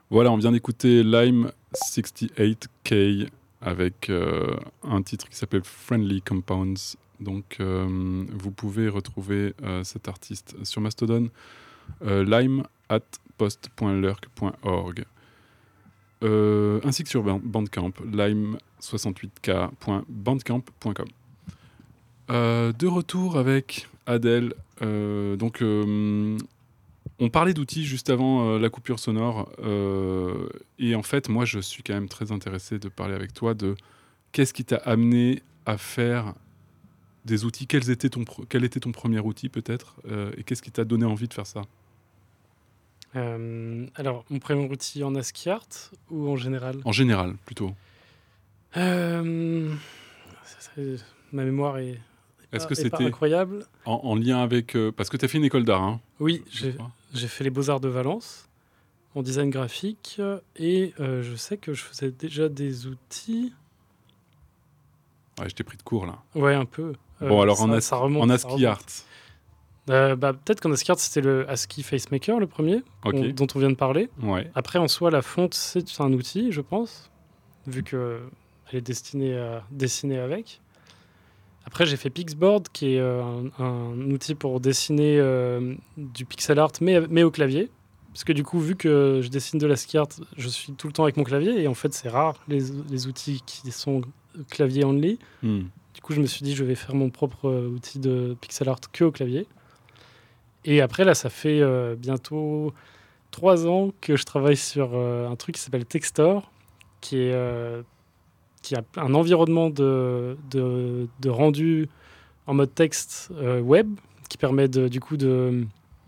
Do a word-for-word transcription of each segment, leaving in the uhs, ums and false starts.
Voilà, on vient d'écouter Lime soixante-huit K avec euh, un titre qui s'appelle Friendly Compounds. Donc, euh, vous pouvez retrouver euh, cet artiste sur Mastodon, euh, lime at post point lurk point org, euh, ainsi que sur Bandcamp, lime soixante-huit k point bandcamp point com. Euh, de retour avec Adèle. Euh, donc, euh, on parlait d'outils juste avant euh, la coupure sonore. Euh, et en fait, moi, je suis quand même très intéressé de parler avec toi de qu'est-ce qui t'a amené à faire des outils. Quels étaient ton pro- quel était ton premier outil, peut-être euh, et qu'est-ce qui t'a donné envie de faire ça? Euh, alors, mon premier outil en ASCII Art ou en général? En général, plutôt. Euh, ça- ça- Ma mémoire est, est Est-ce pas, que est pas c'était incroyable. en, en lien avec... euh, parce que tu as fait une école d'art, hein, Oui, je j'ai crois. j'ai fait les Beaux-Arts de Valence en design graphique et euh, je sais que je faisais déjà des outils. Ouais, je t'ai pris de court, là. Ouais, un peu. Bon, Euh, alors en, ça, as- ça remonte. en ça ASCII remonte. Art. Euh, bah, peut-être qu'en ASCII Art, c'était le ASCII FaceMaker, le premier, Ok. on- dont on vient de parler. Ouais. Après, en soi, la fonte, c'est un outil, je pense, vu qu'elle est destinée à dessiner avec. Après, j'ai fait Pixboard, qui est euh, un, un outil pour dessiner euh, du pixel art, mais, mais au clavier. Parce que du coup, vu que je dessine de l'ASCII Art, je suis tout le temps avec mon clavier. Et en fait, c'est rare, les, les outils qui sont clavier only. Hmm. Du coup, je me suis dit, je vais faire mon propre euh, outil de pixel art que au clavier. Et après, là, ça fait euh, bientôt trois ans que je travaille sur euh, un truc qui s'appelle Textor, qui est... euh, qui a un environnement de, de, de rendu en mode texte euh, web qui permet de, du coup de,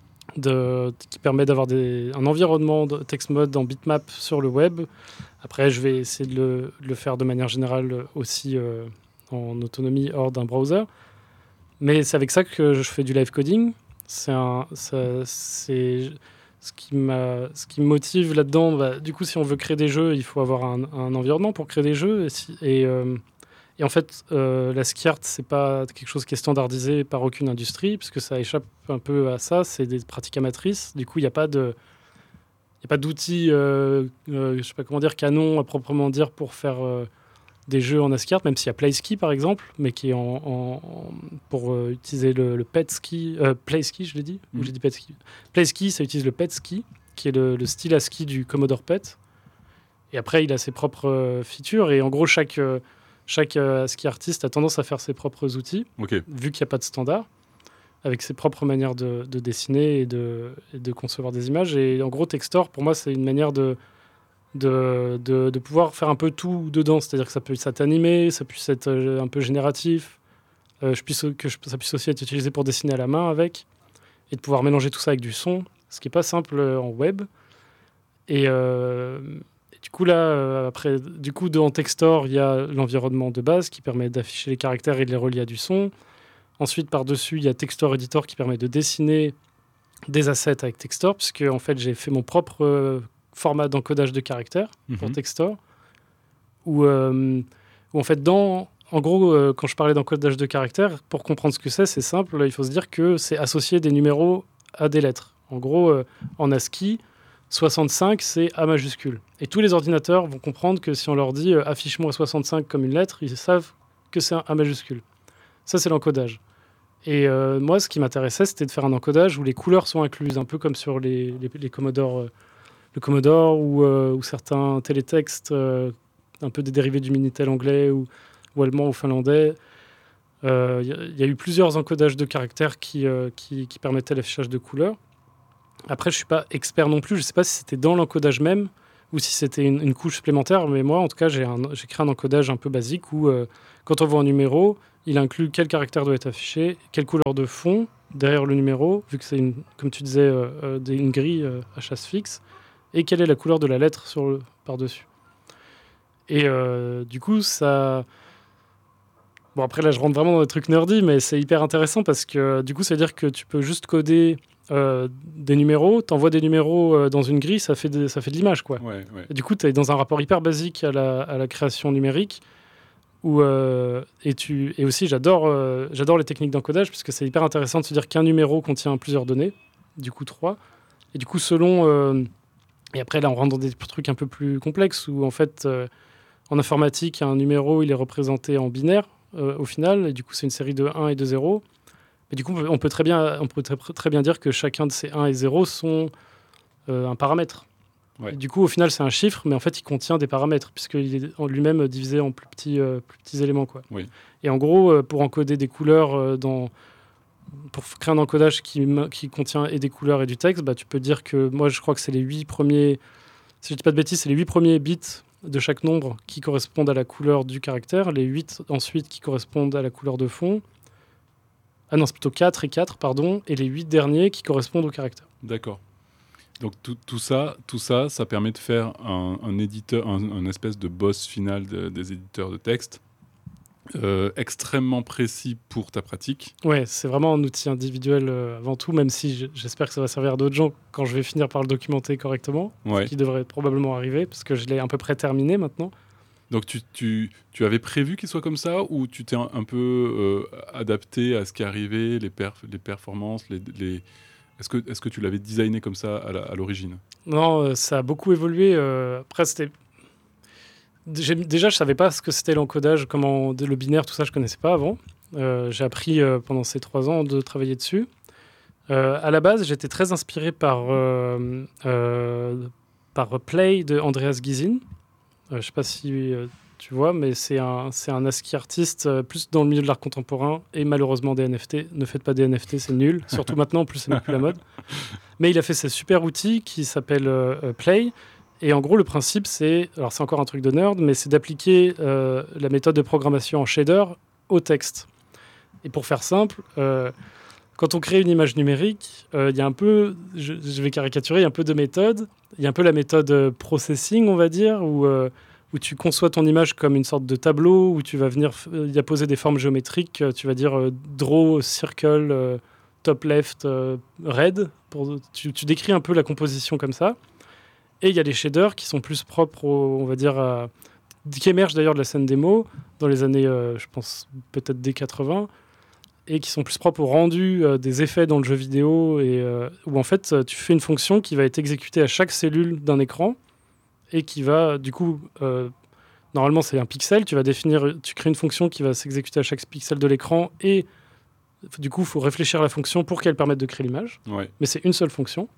de qui permet d'avoir des, un environnement de text mode en bitmap sur le web. Après, je vais essayer de le, de le faire de manière générale aussi euh, en autonomie hors d'un browser. Mais c'est avec ça que je fais du live coding. C'est un, ça, c'est ce qui m'a, ce qui me motive là-dedans. Bah, du coup, si on veut créer des jeux, il faut avoir un, un environnement pour créer des jeux. Et, si, et, euh, et en fait, euh, la ski art, c'est pas quelque chose qui est standardisé par aucune industrie, puisque ça échappe un peu à ça. C'est des pratiques amatrices. Du coup, il n'y a pas de, il y a pas d'outils, euh, euh, je sais pas comment dire, canon à proprement dire pour faire euh, des jeux en ASCII Art, même s'il y a PlaySki par exemple, mais qui est en, en- en- pour euh, utiliser le, le PetSki, euh, PlaySki, je l'ai dit, Mhm. ou j'ai dit PetSki. PlaySki, ça utilise le PetSki, qui est le, le style ASCII du Commodore P E T. Et après, il a ses propres euh, features, et en gros, chaque, euh, chaque euh, ASCII artiste a tendance à faire ses propres outils, Ok. vu qu'il n'y a pas de standard, avec ses propres manières de, de dessiner et de, et de concevoir des images. Et en gros, Textor, pour moi, c'est une manière de de, de, de pouvoir faire un peu tout dedans. C'est-à-dire que ça peut être animé, ça puisse être euh, un peu génératif, euh, je puisse, que je- ça puisse aussi être utilisé pour dessiner à la main avec, et de pouvoir mélanger tout ça avec du son, ce qui n'est pas simple euh, en web. Et, euh, et du coup, là, euh, après, du coup, dans Textor, il y a l'environnement de base qui permet d'afficher les caractères et de les relier à du son. Ensuite, par-dessus, il y a Textor Editor qui permet de dessiner des assets avec Textor, puisque en fait, j'ai fait mon propre euh, format d'encodage de caractères pour Mhm. Textor, où, euh, où en fait, dans, en gros, euh, quand je parlais d'encodage de caractères, pour comprendre ce que c'est, c'est simple, là, il faut se dire que c'est associer des numéros à des lettres. En gros, euh, en ASCII, soixante-cinq, c'est A majuscule. Et tous les ordinateurs vont comprendre que si on leur dit euh, affiche-moi soixante-cinq comme une lettre, ils savent que c'est un A majuscule. Ça, c'est l'encodage. Et euh, moi, ce qui m'intéressait, c'était de faire un encodage où les couleurs sont incluses, un peu comme sur les, les, les Commodore, euh, le Commodore ou, euh, ou certains télétextes, euh, un peu des dérivés du Minitel anglais ou, ou allemand ou finlandais. Il euh, y, y a eu plusieurs encodages de caractères qui, euh, qui, qui permettaient l'affichage de couleurs. Après, je ne suis pas expert non plus. Je ne sais pas si c'était dans l'encodage même ou si c'était une, une couche supplémentaire. Mais moi, en tout cas, j'ai, un, j'ai créé un encodage un peu basique où, euh, quand on voit un numéro, il inclut quel caractère doit être affiché, quelle couleur de fond derrière le numéro, vu que c'est, une, comme tu disais, euh, euh, une grille euh, à chasse fixe, et quelle est la couleur de la lettre sur le, par-dessus. Et euh, du coup, ça... Bon, après, là, je rentre vraiment dans des trucs nerdy, mais c'est hyper intéressant parce que, du coup, ça veut dire que tu peux juste coder euh, des numéros, t'envoies des numéros euh, dans une grille, ça fait de, ça fait de l'image, quoi. Ouais, ouais. Et du coup, tu es dans un rapport hyper basique à la, à la création numérique. Où, euh, et, tu, et aussi, j'adore, euh, j'adore les techniques d'encodage, puisque c'est hyper intéressant de se dire qu'un numéro contient plusieurs données, du coup trois. Et du coup, selon, euh, Et après, là, on rentre dans des trucs un peu plus complexes où, en fait, euh, en informatique, un numéro, il est représenté en binaire euh, au final. Et du coup, c'est une série de un et de zéro. Et du coup, on peut très bien, on peut très, très bien dire que chacun de ces un et zéro sont euh, un paramètre. Ouais. Et du coup, au final, c'est un chiffre, mais en fait, il contient des paramètres, puisqu'il est en lui-même divisé en plus petits, euh, plus petits éléments, quoi. Oui. Et en gros, euh, pour encoder des couleurs, euh, dans... pour créer un encodage qui, qui contient et des couleurs et du texte, bah, tu peux dire que moi, je crois que c'est les huit premiers, si je dis pas de bêtises, c'est les huit premiers bits de chaque nombre qui correspondent à la couleur du caractère, les huit ensuite qui correspondent à la couleur de fond. Ah non, c'est plutôt quatre et quatre, pardon, et les huit derniers qui correspondent au caractère. D'accord. Donc tout, tout ça, tout ça, ça permet de faire un, un éditeur, un, un espèce de boss final de, des éditeurs de texte, euh, extrêmement précis pour ta pratique. Ouais, c'est vraiment un outil individuel euh, avant tout, même si j'espère que ça va servir à d'autres gens quand je vais finir par le documenter correctement, Ouais. ce qui devrait probablement arriver, parce que je l'ai à peu près terminé maintenant. Donc tu, tu, tu avais prévu qu'il soit comme ça, ou tu t'es un, un peu euh, adapté à ce qui arrivait, les, perf, les performances, les... les... Est-ce que, est-ce que tu l'avais designé comme ça à, la, à l'origine ? Non, euh, ça a beaucoup évolué. Euh, après, c'était... J'ai, déjà, je ne savais pas ce que c'était l'encodage, comment le binaire, tout ça, je ne connaissais pas avant. Euh, j'ai appris euh, pendant ces trois ans de travailler dessus. Euh, à la base, j'étais très inspiré par, euh, euh, par Play de Andreas Gysin. Euh, je ne sais pas si euh, tu vois, mais c'est un, c'est un ASCII artiste euh, plus dans le milieu de l'art contemporain et malheureusement des N F T. Ne faites pas des N F T, c'est nul. Surtout maintenant, en plus, c'est même plus la mode. Mais il a fait ce super outil qui s'appelle euh, Play. Et en gros, le principe, c'est, alors c'est encore un truc de nerd, mais c'est d'appliquer euh, la méthode de programmation en shader au texte. Et pour faire simple, euh, quand on crée une image numérique, il euh, y a un peu, je, je vais caricaturer, il y a un peu de méthode. Il y a un peu la méthode euh, processing, on va dire, où, euh, où tu conçois ton image comme une sorte de tableau, où tu vas venir euh, y apposer des formes géométriques. Tu vas dire euh, draw, circle, euh, top left, euh, red. Pour, tu, tu décris un peu la composition comme ça. Et il y a les shaders qui sont plus propres, au, on va dire, à, qui émergent d'ailleurs de la scène démo dans les années, euh, je pense, peut-être dès quatre-vingts, et qui sont plus propres au rendu euh, des effets dans le jeu vidéo, et, euh, où en fait, tu fais une fonction qui va être exécutée à chaque cellule d'un écran, et qui va, du coup, euh, normalement c'est un pixel, tu vas définir, tu crées une fonction qui va s'exécuter à chaque pixel de l'écran, et du coup, il faut réfléchir à la fonction pour qu'elle permette de créer l'image. Ouais. Mais c'est une seule fonction.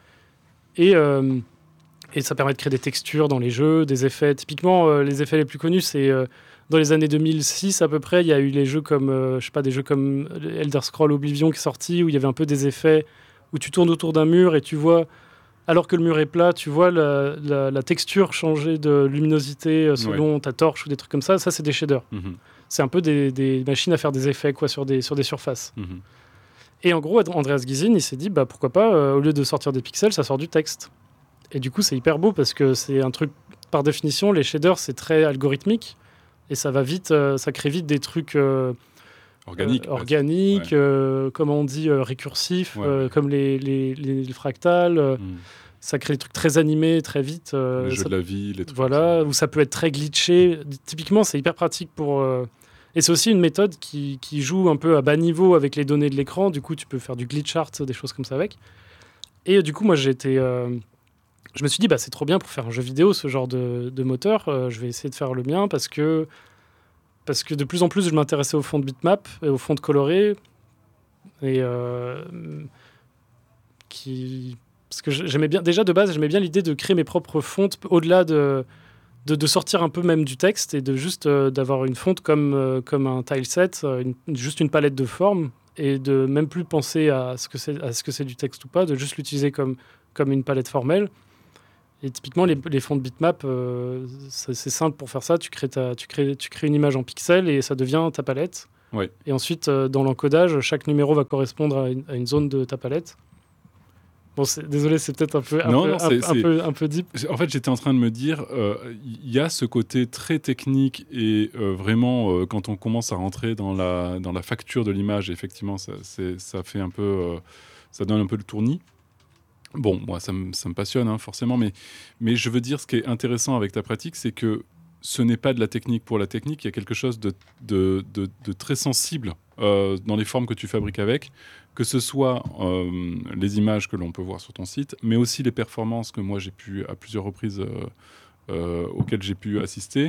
Et... Euh, Et ça permet de créer des textures dans les jeux, des effets. Typiquement, euh, les effets les plus connus, c'est euh, dans les années deux mille six à peu près, il y a eu les jeux comme, euh, je sais pas, des jeux comme Elder Scrolls Oblivion qui est sorti, où il y avait un peu des effets où tu tournes autour d'un mur et tu vois, alors que le mur est plat, tu vois la, la, la texture changer de luminosité euh, selon ouais. ta torche ou des trucs comme ça. Ça, c'est des shaders. Mm-hmm. C'est un peu des, des machines à faire des effets quoi, sur, des, sur des surfaces. Mm-hmm. Et en gros, Andreas Gysin, il s'est dit, bah, pourquoi pas, euh, au lieu de sortir des pixels, ça sort du texte. Et du coup, c'est hyper beau parce que c'est un truc, par définition, les shaders, c'est très algorithmique. Et ça va vite, euh, ça crée vite des trucs euh, organiques, euh, organiques ouais. euh, comment on dit, euh, récursifs, ouais, euh, ouais. comme les, les, les, les fractals. Euh, mm. Ça crée des trucs très animés, très vite. Euh, les jeux ça, de la vie, les trucs voilà, où ça peut être très glitché. Typiquement, c'est hyper pratique pour... Euh, et c'est aussi une méthode qui, qui joue un peu à bas niveau avec les données de l'écran. Du coup, tu peux faire du glitch art, des choses comme ça avec. Et du coup, moi, j'ai été... Euh, Je me suis dit, bah, c'est trop bien pour faire un jeu vidéo, ce genre de, de moteur. Euh, je vais essayer de faire le mien parce que, parce que de plus en plus, je m'intéressais au fond de bitmap et au fond de coloré. Et euh, qui, parce que j'aimais bien, déjà de base, j'aimais bien l'idée de créer mes propres fontes au-delà de, de, de sortir un peu même du texte et de juste euh, d'avoir une fonte comme, euh, comme un tileset, une, juste une palette de formes et de même plus penser à ce que c'est, à ce que c'est du texte ou pas, de juste l'utiliser comme, comme une palette formelle. Et typiquement, les, les fonds de bitmap, euh, c'est, c'est simple pour faire ça. Tu crées, ta, tu, crées, tu crées une image en pixels et ça devient ta palette. Ouais. Et ensuite, euh, dans l'encodage, chaque numéro va correspondre à une, à une zone de ta palette. Bon, c'est, désolé, c'est peut-être un peu, un, non, peu, non, un, c'est, un, c'est... peu, un peu deep. En fait, j'étais en train de me dire, il euh, y a ce côté très technique et euh, vraiment, euh, quand on commence à rentrer dans la, dans la facture de l'image, effectivement, ça, c'est, ça fait un peu... Euh, ça donne un peu le tournis. Bon, moi, ça me, ça me passionne, hein, forcément, mais, mais je veux dire, ce qui est intéressant avec ta pratique, c'est que ce n'est pas de la technique pour la technique, il y a quelque chose de, de, de, de très sensible euh, dans les formes que tu fabriques avec, que ce soit euh, les images que l'on peut voir sur ton site, mais aussi les performances que moi j'ai pu à plusieurs reprises euh, euh, auxquelles j'ai pu assister,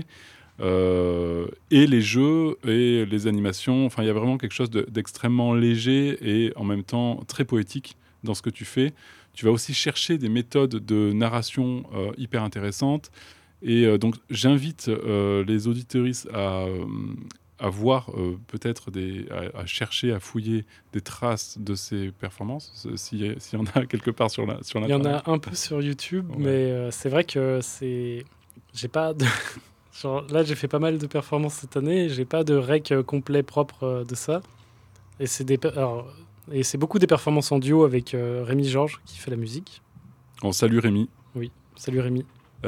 euh, et les jeux et les animations. Enfin, il y a vraiment quelque chose de, d'extrêmement léger et en même temps très poétique dans ce que tu fais. Tu vas aussi chercher des méthodes de narration euh, hyper intéressantes. Et euh, donc, j'invite euh, les auditeuristes à, euh, à voir euh, peut-être, des, à, à chercher, à fouiller des traces de ces performances, s'il y, si y en a quelque part sur la sur Il y en l'internet. a un peu sur YouTube, Ouais. mais euh, c'est vrai que c'est... J'ai pas de... Genre, là, j'ai fait pas mal de performances cette année, et j'ai pas de rec euh, complet propre euh, de ça. Et c'est des... per- Alors, et c'est beaucoup des performances en duo avec euh, Rémi Georges qui fait la musique. On salue Rémi. Oui, salut Rémi.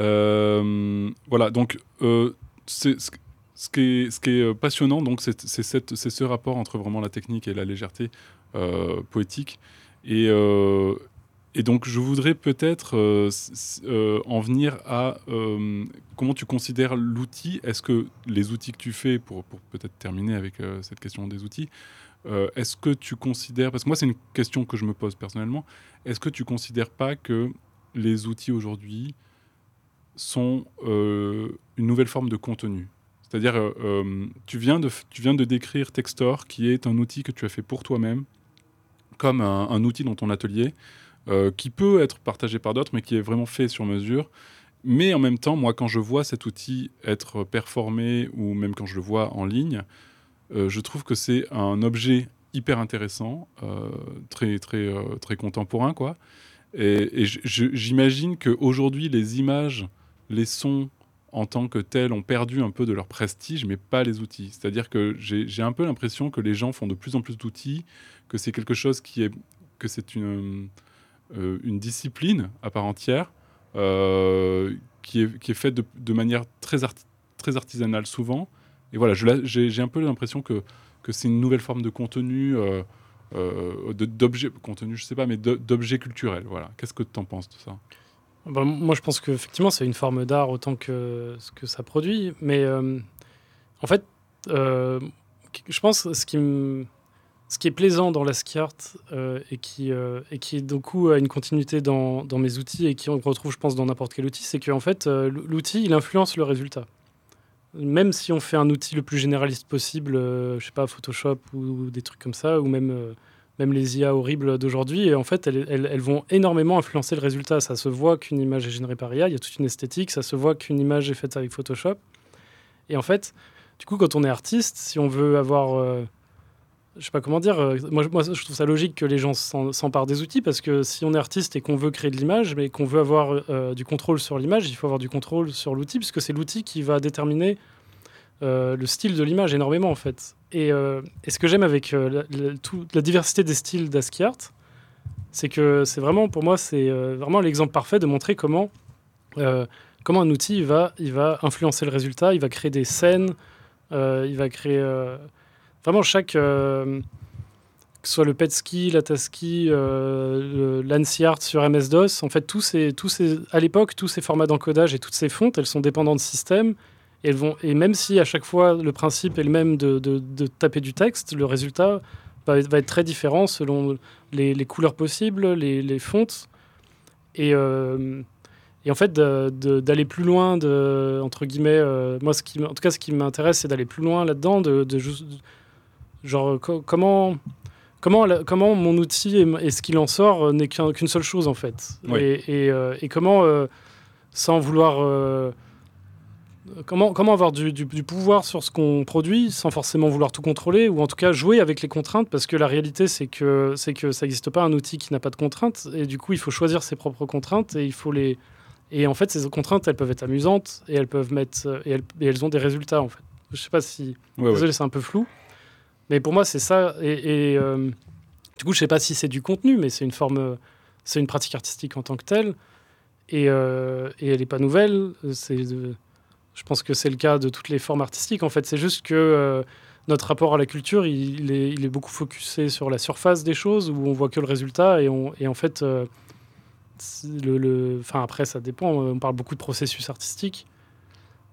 Euh, voilà, donc euh, c'est, ce, ce qui est, ce qui est passionnant, donc, c'est, c'est, cette, c'est ce rapport entre vraiment la technique et la légèreté euh, poétique. Et, euh, et donc, je voudrais peut-être euh, s- euh, en venir à euh, comment tu considères l'outil. Est-ce que les outils que tu fais, pour, pour peut-être terminer avec euh, cette question des outils, euh, est-ce que tu considères, parce que moi c'est une question que je me pose personnellement, est-ce que tu considères pas que les outils aujourd'hui sont euh, une nouvelle forme de contenu. C'est-à-dire, euh, euh, tu, viens de, f- tu viens de décrire Textor, qui est un outil que tu as fait pour toi-même, comme un, un outil dans ton atelier, euh, qui peut être partagé par d'autres, mais qui est vraiment fait sur mesure. Mais en même temps, moi, quand je vois cet outil être performé, ou même quand je le vois en ligne, euh, je trouve que c'est un objet hyper intéressant, euh, très, très, euh, très contemporain, quoi. Et, et je- je- j'imagine qu'aujourd'hui, les images, les sons en tant que tels ont perdu un peu de leur prestige, mais pas les outils. C'est-à-dire que j'ai j'ai un peu l'impression que les gens font de plus en plus d'outils, que c'est quelque chose qui est, que c'est une, euh, une discipline à part entière, euh, qui, est, qui est faite de, de manière très, arti- très artisanale souvent. Et voilà, je la- j'ai j'ai un peu l'impression que, que c'est une nouvelle forme de contenu. Euh, euh, de- d'objets, contenu, je sais pas, mais de- d'objets culturels. Voilà. Qu'est-ce que tu en penses de ça? Ben, moi, je pense qu'effectivement, c'est une forme d'art autant que ce que ça produit. Mais euh, en fait, euh, je pense ce qui, me- ce qui est plaisant dans la ski art euh, et, qui, euh, et qui, du coup, a une continuité dans, dans mes outils et qui on retrouve, je pense, dans n'importe quel outil, c'est qu'en fait, euh, l'outil, il influence le résultat. Même si on fait un outil le plus généraliste possible, euh, je sais pas, Photoshop ou, ou des trucs comme ça, ou même, euh, même les I A horribles d'aujourd'hui, et en fait, elles, elles- elles vont énormément influencer le résultat. Ça se voit qu'une image est générée par I A, il y a toute une esthétique, ça se voit qu'une image est faite avec Photoshop. Et en fait, du coup, quand on est artiste, si on veut avoir... euh, je sais pas comment dire, euh, moi, moi je trouve ça logique que les gens s'en- s'emparent des outils, parce que si on est artiste et qu'on veut créer de l'image, mais qu'on veut avoir euh, du contrôle sur l'image, il faut avoir du contrôle sur l'outil, puisque c'est l'outil qui va déterminer euh, le style de l'image énormément en fait. Et, euh, et ce que j'aime avec euh, la, la- tout- la diversité des styles d'ASCII Art, c'est que c'est vraiment, pour moi, c'est euh, vraiment l'exemple parfait de montrer comment, euh, comment un outil il va, il va influencer le résultat, il va créer des scènes, euh, il va créer euh, vraiment chaque, euh, que ce soit le Petski, la Tasky, euh, l'ANSI Art sur M S DOS, en fait, tous ces, tous ces, à l'époque, tous ces formats d'encodage et toutes ces fontes, elles sont dépendantes de systèmes. Et, elles vont, et même si à chaque fois le principe est le même de, de, de taper du texte, le résultat va, être- va être très différent selon les, les couleurs possibles, les, les fontes. Et, euh, et en fait, de- de- d'aller plus loin, de, entre guillemets, euh, moi, ce qui, m- en tout cas, ce qui m'intéresse, c'est d'aller plus loin là-dedans, de, de juste, genre, co- comment. Comment, la- comment mon outil et, m- et ce qu'il en sort euh, n'est qu'un- qu'une seule chose en fait. Oui. Et, et, euh, et comment, euh, sans vouloir... euh, comment, comment avoir du, du- du pouvoir sur ce qu'on produit sans forcément vouloir tout contrôler, ou en tout cas jouer avec les contraintes, parce que la réalité c'est que, c'est que ça n'existe pas un outil qui n'a pas de contraintes, et du coup il faut choisir ses propres contraintes, et il faut les... Et en fait ces contraintes elles peuvent être amusantes, et elles peuvent mettre... Et elles, et elles ont des résultats en fait. Je sais pas si... Ouais, Désolé, ouais. c'est un peu flou. Mais pour moi, c'est ça. Et, et, euh, du coup, je sais pas si c'est du contenu, mais c'est une forme, euh, c'est une pratique artistique en tant que telle. Et, euh, et elle n'est pas nouvelle. C'est, de- je pense que c'est le cas de toutes les formes artistiques. En fait, c'est juste que euh, notre rapport à la culture, il, il est, il est beaucoup focusé sur la surface des choses, où on voit que le résultat. Et, on, et en fait, euh, c'est le, le- enfin, après, ça dépend. On parle beaucoup de processus artistiques.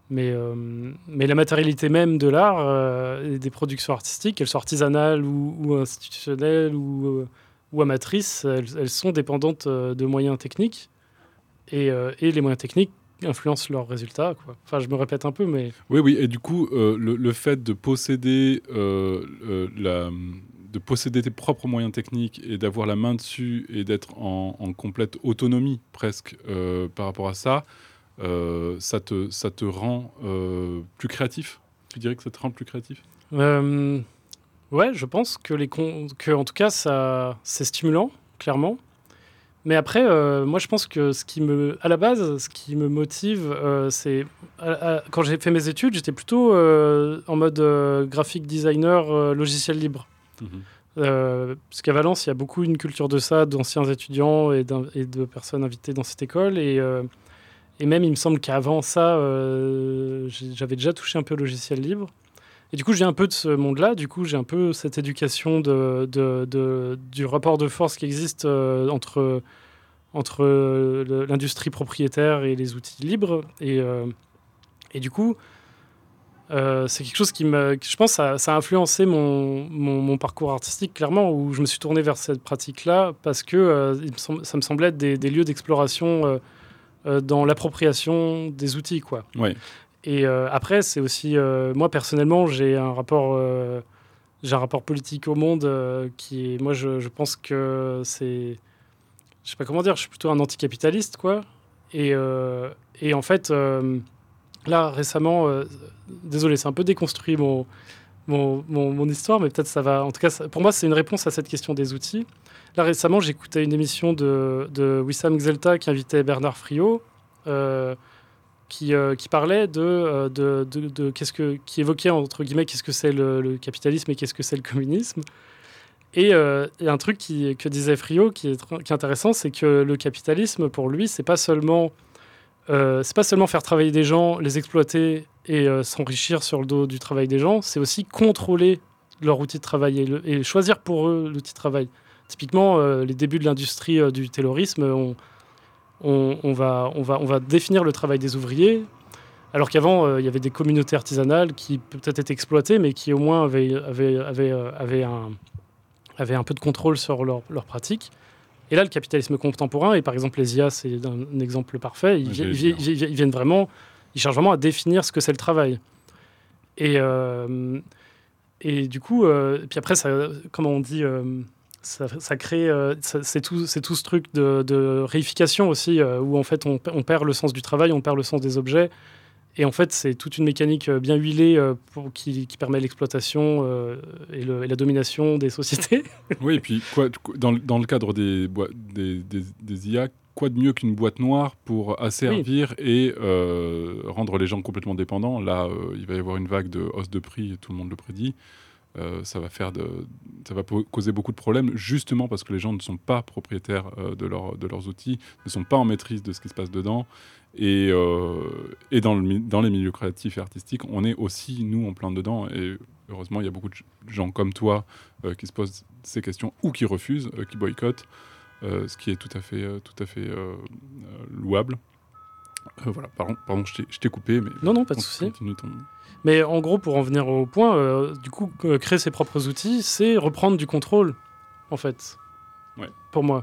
Mais, euh, mais la matérialité même de l'art euh, et des productions artistiques, qu'elles soient artisanales ou, ou institutionnelles ou, euh, ou amatrices, elles, elles sont dépendantes euh, de moyens techniques. Et, euh, et les moyens techniques influencent leurs résultats, quoi. Enfin, je me répète un peu, mais... Oui, oui, et du coup, euh, le, le fait de posséder, euh, euh, la, de posséder tes propres moyens techniques et d'avoir la main dessus et d'être en, en complète autonomie presque euh, par rapport à ça, euh, ça, te, ça te rend euh, plus créatif. Tu dirais que ça te rend plus créatif ? euh, Ouais, je pense que, les con... que en tout cas, ça... c'est stimulant, clairement. Mais après, euh, moi, je pense que ce qui me, à la base, ce qui me motive, euh, c'est à, à, quand j'ai fait mes études, j'étais plutôt euh, en mode euh, graphic designer euh, logiciel libre. Mmh. Euh, parce qu'à Valence, il y a beaucoup une culture de ça, d'anciens étudiants et, et de personnes invitées dans cette école. Et, euh, et même, il me semble qu'avant ça, euh, j'avais déjà touché un peu au logiciel libre. Et du coup, j'ai un peu de ce monde-là. Du coup, j'ai un peu cette éducation de, de, de, du rapport de force qui existe euh, entre, entre le, l'industrie propriétaire et les outils libres. Et, euh, et du coup, euh, c'est quelque chose qui me... Je pense que ça, ça a influencé mon, mon, mon parcours artistique, clairement, où je me suis tourné vers cette pratique-là parce que euh, il me semble, ça me semblait être des, des lieux d'exploration euh, euh, dans l'appropriation des outils, quoi. Ouais. Et euh, après, c'est aussi... Euh, moi, personnellement, j'ai un rapport, euh, j'ai un rapport politique au monde euh, qui est... Moi, je, je pense que c'est... Je sais pas comment dire, je suis plutôt un anticapitaliste, quoi. Et, euh, et en fait, euh, là, récemment... Euh, désolé, c'est un peu déconstruit mon, mon, mon, mon histoire, mais peut-être ça va... En tout cas, ça, pour moi, c'est une réponse à cette question des outils. Là, récemment, j'écoutais une émission de, de Wissam Gzelta qui invitait Bernard Friot, euh, Qui, euh, qui parlait de, de, de, de qu'est-ce que, qui évoquait entre guillemets qu'est-ce que c'est le, le capitalisme et qu'est-ce que c'est le communisme. Et, euh, et un truc qui, que disait Friot qui est, qui est intéressant, c'est que le capitalisme pour lui, c'est pas seulement euh, c'est pas seulement faire travailler des gens, les exploiter et euh, s'enrichir sur le dos du travail des gens, c'est aussi contrôler leur outil de travail et, le, et choisir pour eux l'outil de travail. Typiquement, euh, les débuts de l'industrie euh, du taylorisme ont On, on, va, on, va, on va définir le travail des ouvriers, alors qu'avant, il euh, y avait des communautés artisanales qui peut-être étaient exploitées, mais qui au moins avaient, avaient, avaient, euh, avaient, un, avaient un peu de contrôle sur leurs leur pratiques. Et là, le capitalisme contemporain, et par exemple les I A, c'est un, un exemple parfait, ils, vi- ils, ils, ils viennent vraiment, ils cherchent vraiment à définir ce que c'est le travail. Et, euh, et du coup, euh, et puis après, ça, comment on dit... Euh, Ça, ça crée, euh, ça, c'est, tout, c'est tout ce truc de, de réification aussi, euh, où en fait on, on perd le sens du travail, on perd le sens des objets, et en fait c'est toute une mécanique bien huilée euh, pour, qui, qui permet l'exploitation euh, et, le, et la domination des sociétés. Oui, et puis quoi, dans, dans le cadre des, boi- des, des, des I A, quoi de mieux qu'une boîte noire pour asservir oui. et euh, rendre les gens complètement dépendants. Là, euh, il va y avoir une vague de hausse de prix, tout le monde le prédit. Euh, ça va faire de, ça va po- causer beaucoup de problèmes, justement parce que les gens ne sont pas propriétaires euh, de, leur, de leurs outils, ne sont pas en maîtrise de ce qui se passe dedans. Et, euh, et dans, le, dans les milieux créatifs et artistiques, on est aussi, nous, en plein dedans. Et heureusement, il y a beaucoup de gens comme toi euh, qui se posent ces questions ou qui refusent, euh, qui boycottent, euh, ce qui est tout à fait, euh, tout à fait euh, euh, louable. Euh, voilà, pardon, pardon je, t'ai, je t'ai coupé. Mais non, non, pas de souci. Continue ton... Mais en gros, pour en venir au point, euh, du coup, euh, créer ses propres outils, c'est reprendre du contrôle, en fait, ouais. pour moi.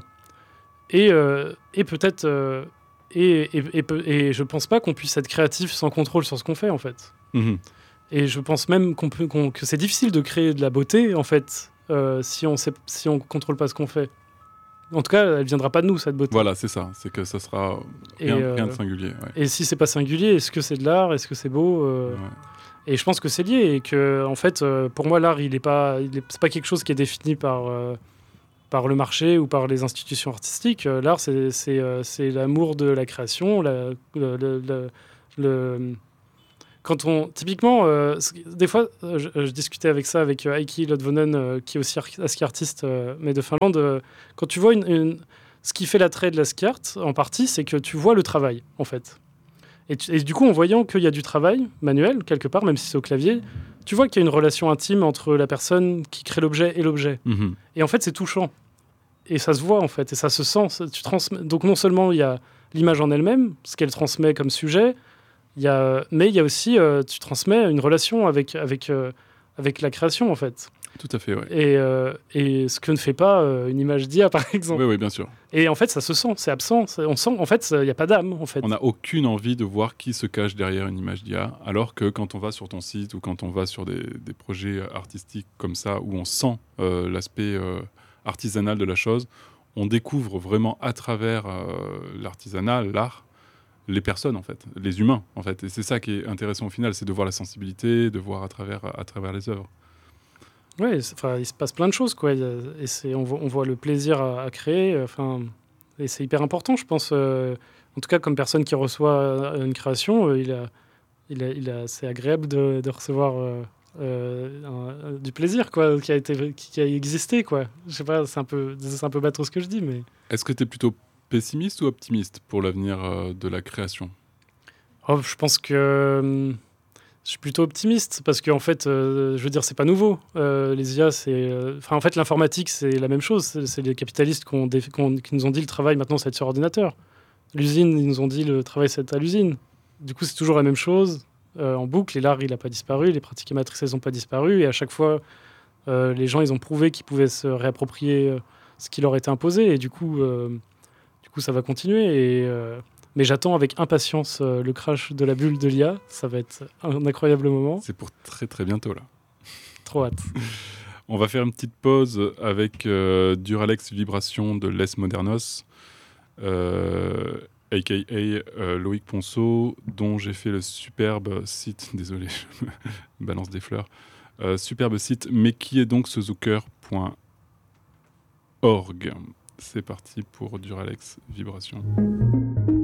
Et, euh, et peut-être... Euh, et, et, et, et je pense pas qu'on puisse être créatif sans contrôle sur ce qu'on fait, en fait. Mmh. Et je pense même qu'on peut, qu'on, que c'est difficile de créer de la beauté, en fait, euh, si on sait, si on contrôle pas ce qu'on fait. En tout cas, elle viendra pas de nous, cette beauté. Voilà, c'est ça. C'est que ça sera rien, euh, rien de singulier. Ouais. Et si c'est pas singulier, est-ce que c'est de l'art ? Est-ce que c'est beau ? euh... ouais. Et je pense que c'est lié et que, en fait, euh, pour moi, l'art, il est pas, il est, c'est pas quelque chose qui est défini par, euh, par le marché ou par les institutions artistiques. Euh, l'art, c'est, c'est, euh, c'est l'amour de la création, la, le, le, le, le... Quand on, typiquement, euh, des fois, euh, je, je discutais avec ça avec euh, Heikki Lodvonen, euh, qui est aussi ar- ski artiste, euh, mais de Finlande. Euh, quand tu vois une, une, ce qui fait l'attrait de la ski art, en partie, c'est que tu vois le travail, en fait. Et, tu, et du coup, en voyant qu'il y a du travail manuel, quelque part, même si c'est au clavier, tu vois qu'il y a une relation intime entre la personne qui crée l'objet et l'objet. Mmh. Et en fait, c'est touchant. Et ça se voit, en fait, et ça se sent. Ça, tu transmets... Donc non seulement il y a l'image en elle-même, ce qu'elle transmet comme sujet, Il y a, mais il y a aussi, euh, tu transmets une relation avec, avec, euh, avec la création, en fait. Tout à fait, oui. Et, euh, et ce que ne fait pas euh, une image d'I A, par exemple. Oui, oui, bien sûr. Et en fait, ça se sent, c'est absent. C'est- On sent, en fait, il n'y a pas d'âme, en fait. On n'a aucune envie de voir qui se cache derrière une image d'I A, alors que quand on va sur ton site ou quand on va sur des, des projets artistiques comme ça, où on sent euh, l'aspect euh, artisanal de la chose, on découvre vraiment à travers euh, l'artisanat, l'art, les personnes, en fait, les humains, en fait. Et c'est ça qui est intéressant au final, c'est de voir la sensibilité, de voir à travers, à travers les œuvres. Oui, il se passe plein de choses, quoi. Il y a- Et c'est, on, voit, on voit le plaisir à, à créer. Enfin, et c'est hyper important, je pense. euh, en tout cas, comme personne qui reçoit euh, une création, euh, il a, il a, il a, c'est agréable de, de recevoir euh, euh, un- un- du plaisir, quoi, qui a été, qui, qui a existé, quoi. Je sais pas, c'est un peu, c'est un peu bateau ce que je dis, mais. Est-ce que tu es plutôt pessimiste ou optimiste pour l'avenir euh, de la création ? Oh, je pense que hum, je suis plutôt optimiste parce qu'en fait, euh, je veux dire, c'est pas nouveau. Euh, les I A, c'est, euh, enfin, en fait, l'informatique, c'est la même chose. C'est, c'est les capitalistes qu'on dé- qu'on- qui nous ont dit le travail maintenant, ça va être sur ordinateur. L'usine, ils nous ont dit le travail, ça va être à l'usine. Du coup, c'est toujours la même chose euh, en boucle. Et l'art, il n'a pas disparu, les pratiques émettrices, elles n'ont pas disparu. Et à chaque fois, euh, les gens, ils ont prouvé qu'ils pouvaient se réapproprier euh, ce qui leur était imposé. Et du coup, euh, du coup, ça va continuer. Et euh, mais j'attends avec impatience euh, le crash de la bulle de l'I A. Ça va être un incroyable moment. C'est pour très très bientôt, là. Trop hâte. On va faire une petite pause avec euh, Duralex Vibration de Les Modernos, euh, a k a. Euh, Loïc Ponceau, dont j'ai fait le superbe site, désolé, je me balance des fleurs, euh, superbe site, mais qui est donc ce zooker point org. C'est parti pour Duralex Vibration.